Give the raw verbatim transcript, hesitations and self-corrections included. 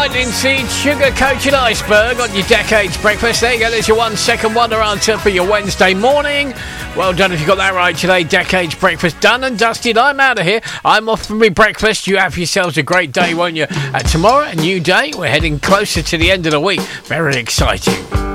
Lightning Seed, Sugar Coated Iceberg on your Decades Breakfast. There you go, there's your one second wonder answer for your Wednesday morning. Well done if you got that right today. Decades Breakfast done and dusted. I'm out of here. I'm off for my breakfast. You have yourselves a great day, won't you? Uh, tomorrow, a new day. We're heading closer to the end of the week. Very exciting.